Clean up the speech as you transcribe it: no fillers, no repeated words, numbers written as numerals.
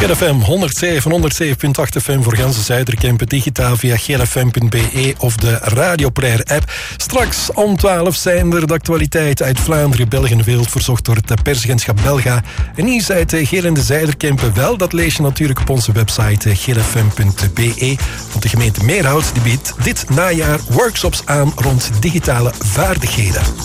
GLFM 107.8 FM voor ganse Zuiderkempen. Digitaal via glfm.be of de Radio Prayer app. Straks om 12 zijn er de actualiteiten uit Vlaanderen, België en wereld, verzorgd door het persagentschap Belga. En nieuws uit Geel en de Zuiderkempen wel, dat lees je natuurlijk op onze website glfm.be. Want de gemeente Meerhout die biedt dit najaar workshops aan rond digitale vaardigheden.